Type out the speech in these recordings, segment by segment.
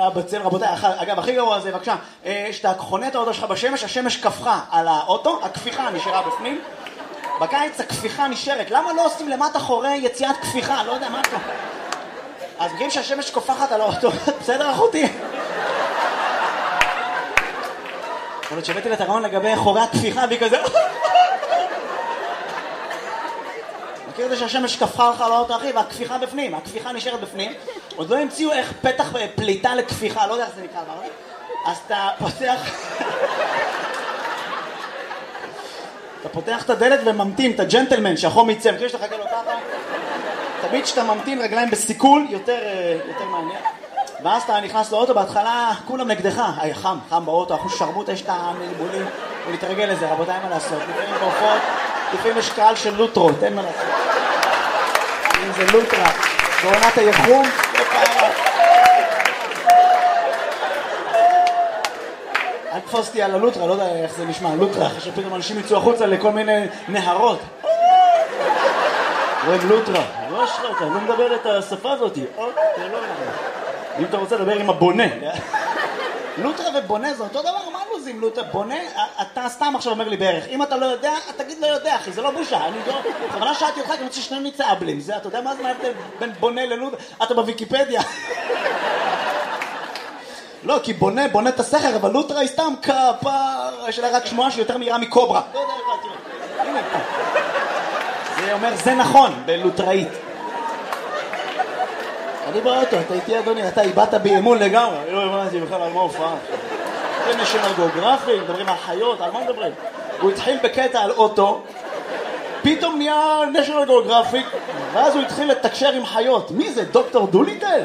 היה בצל, רבותיי, אגב, הכי גרוע זה, בבקשה, שאתה חונה את האוטו שלך בשמש, השמש כפכה על האוטו, הכפיכה נשארה בפנים, בקיץ הכפיכה נשארת, למה לא עושים למטה חורי יציאת כפיכה? לא יודע, מה אתה? אז בגלל שהשמש כופחת על האוטו, בסדר אחותי? יכול להיות שהבאתי לתרעון לגבי חורי הכפיכה, והיא כזה... מכיר את זה שהשמש כפכה לך על האוטו, אחי, והכפיכה בפנים, הכפיכה נשארת בפנים, עוד לא המציאו איך פתח פליטה לכפיכה, לא יודע איך זה נקרא, אז אתה פותח את הדלת וממתין, את הג'נטלמן, שהחום יצא, מכיר שאתה חכה לו ככה? תמיד שאתה ממתין רגליים בסיכול, יותר מעניין. ואז אתה נכנס לאוטו, בהתחלה כולם נגדך, חם באוטו, אחוז שרמוט, יש את המלבולים, ולהתרגל לזה, רבותיי, מה לעשות? לפעמים בהופעות, לפעמים יש קהל של לוטרות, אין מה לעשות. אם זה לוטרה, בעונת היחום, לא פעם. אל תפוסתי על הלוטרה, לא יודע איך זה נשמע, לוטרה, שפתאום אנשים יצאו החוצה לכל מיני נהרות. רואים לוטרה, לא שלך, לא מדבר את השפה הזאת. אם אתה רוצה לדבר עם הבונה. לוטרה ובונה זה אותו דבר, מה לוזים לוטרה? בונה, אתה סתם עכשיו אומר לי בערך. אם אתה לא יודע, תגיד לא יודע, אחי, זה לא בושה. אני לא... בכוונה שאלתי אותך, כי אני רוצה ששנינו נצא אבלים. זה, אתה יודע מה זה ההבדל בין בונה ללוטרה? אתה בוויקיפדיה. לא, כי בונה את הסכר, אבל לוטרה היא סתם כפר. יש לה רק שמועה שיותר מהירה מקוברה. לא יודע, הנה פה. זה אומר, זה נכון, בלוטראית. אני באוטו, אתה איתי אדוני, אתה איבדת באמון לגמרי. לא הבנתי בכלל על מה הופעה. זה נשיונל גיאוגרפי, מדברים על חיות, על מה מדברים? הוא התחיל בקטע על אוטו, פתאום נהיה נשיונל גיאוגרפי, ואז הוא התחיל לתקשר עם חיות. מי זה, דוקטור דוליטל?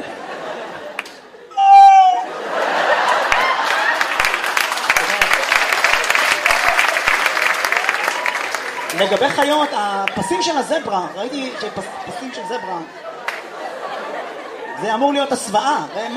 לגבי חיות, הפסים של הזברה, ראיתי שפסים של זברה, זה אמור להיות הסוואה.